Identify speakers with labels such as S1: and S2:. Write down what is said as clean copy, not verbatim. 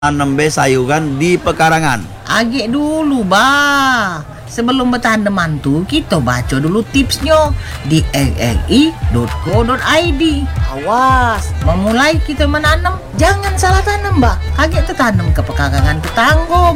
S1: Tanam sayuran di pekarangan.
S2: Agak dulu, bah. Sebelum bertanam mantu, kita baca dulu tipsnya di rri.co.id. Awas, memulai kita menanam, jangan salah tanam, bah. Agak tertanam ke pekarangan tetangga.